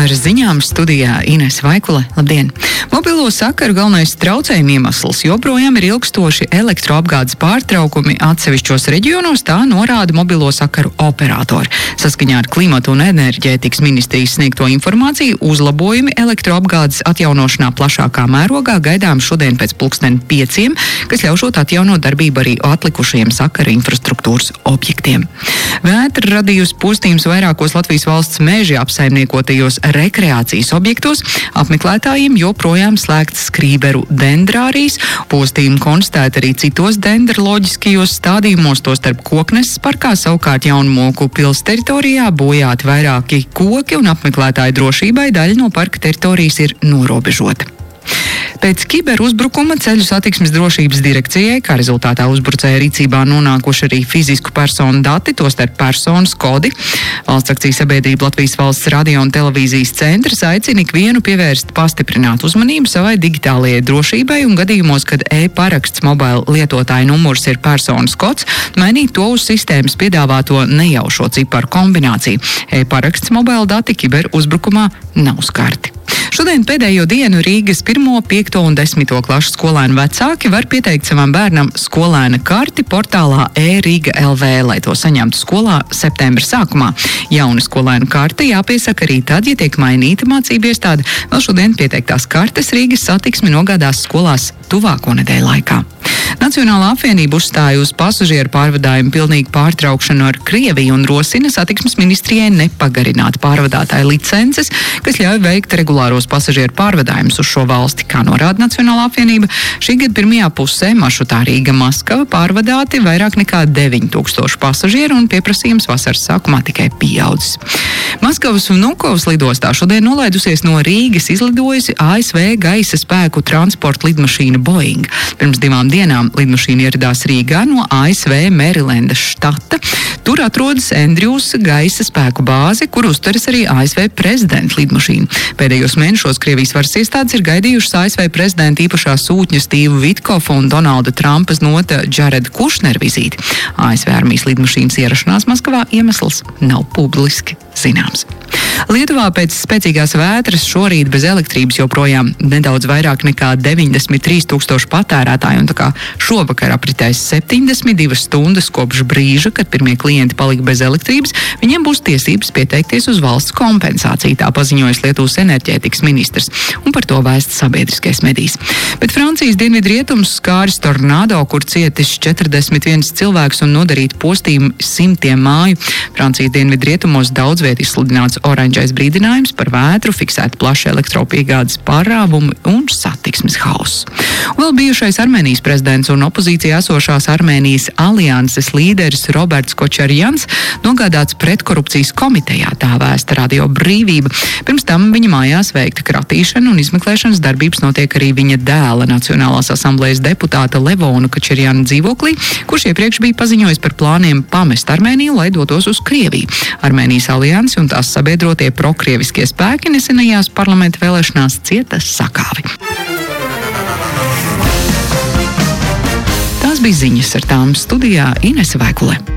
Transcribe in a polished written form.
Ar ziņām studijā Ines Vaikule. Labdien! Mobilo sakaru galvenais traucējuma iemesls joprojām ir ilgstoši elektroapgādes pārtraukumi atsevišķos reģionos, tā norāda mobilo sakaru operatori. Saskaņā ar Klimata un enerģētikas ministrijas sniegto informāciju uzlabojumi elektroapgādes atjaunošanā plašākā mērogā gaidām šodien pēc 5:00, kas ļaušot atjaunot darbību arī atlikušajiem sakaru infrastruktūras objektiem. Vētra radījusi postījumus vairākos Latvijas valsts meža apsaimniekotajos rekreācijas objektos, apmeklētājiem joprojām slēgts Skrīberu dendrārijas, postījumi konstatēti arī citos dendroloģiskajos stādījumos, tostarp Kokneses parkā, savukārt Jaunmoku pils teritorijā bojāti vairāki koki un apmeklētāju drošībai daļa no parka teritorijas ir norobežota. Pēc kiberuzbrukuma ceļu satiksmes drošības direkcijai, kā rezultātā uzbrucēja rīcībā nonākuši arī fizisku personu dati, tostarp personas kodi. Valsts akciju sabiedrība Latvijas Valsts radio un televīzijas centrs aicina ikvienu pievērst pastiprinātu uzmanību savai digitālajai drošībai un gadījumos, kad e-paraksts mobila lietotāja numurs ir personas kods, mainīt to uz sistēmas piedāvāto nejaušo ciparu kombināciju. E-paraksts mobila dati kiberuzbrukumā nav skarti. Šodien pēdējo dienu Rīgas 1., 5. un 10. klašu skolēnu vecāki var pieteikt savam bērnam skolēna karti portālā e-Riga LV, lai to saņemtu skolā septembra sākumā. Jauna skolēnu karte jāpiesaka arī tad, ja tiek mainīta mācību iestāde. Vēl šodien pieteiktās kartes Rīgas satiksmi nogādās skolās tuvāko nedēļu laikā. Nacionālā apvienība uzstāja uz pasažieru pārvadājumu pilnīgu pārtraukšanu ar Krieviju un rosina satiksmes ministrijai nepagarināt pārvadātāju licences, kas ļauj veikt regulāros pasažieru pārvadājumus uz šo valsti. Kā norāda Nacionālā apvienība, šī gada pirmajā pusē maršrutā Rīga-Maskava pārvadāti vairāk nekā 9000 pasažieru un pieprasījums vasaras sākumā tikai pieaudzis. Maskavas un Vnukovas lidostā šodien nolaidusies no Rīgas izlidojusi ASV gaisa spēku transporta lidmašīna Boeing. Pirms 2 dienām lidmašīna ieradās Rīgā no ASV Mērilendas štata. Tur atrodas Andrews gaisa spēku bāze, kur uzturas arī ASV prezidenta lidmašīna. Pēdējos mēnešos Krievijas varas iestādes ir gaidījušas ASV prezidenta īpašā sūtņa Stīva Vitkova un Donalda Trumpa znota Džareda Kušnera vizīti. ASV armijas lidmašīnas ierašanās Maskavā iemesls nav publiski zināms. Lietuvā pēc spēcīgās vētras šorīt bez elektrības joprojām nedaudz vairāk nekā 93 000 patērētāju, un tā kā šovakar apritēs 72 stundas kopš brīža, kad pirmie klienti palika bez elektrības, viņiem būs tiesības pieteikties uz valsts kompensāciju, tā paziņojas Lietuvas enerģētikas ministrs, un par to vēsta sabiedriskais medijs. Bet Francijas dienvidrietums skāris tornado, kur cietis 41 cilvēks un nodarīt postījumu simtiem māju. Francijas dienvidrietumos daudz viet izsludināts oranžais brīdinājums par vētru, fiksēti plaši elektropiegādes pārāvumi un satiksmes hauss. Vēl bijušais Armēnijas prezidents un opozīcijā esošās Armēnijas alianses līderis Roberts Kočarjans nogādāts pretkorupcijas komitejā, tā vēsta Radio Brīvība. Pirms tam viņa mājās veikta kratīšana un izmeklēšanas darbības notiek arī viņa dēla Nacionālās asamblējas deputāta Levona Kočarjana dzīvoklī, kurš iepriekš bija paziņojis par plāniem pamest Armēniju, lai dotos uz Krieviju. Armēnijas aliansi un tās sabiedrotie prokrieviskie spēki nesenajās parlamenta vēlēšanās cieta sakāvi. Tās bija ziņas, ar tām studijā Ines Vaikule.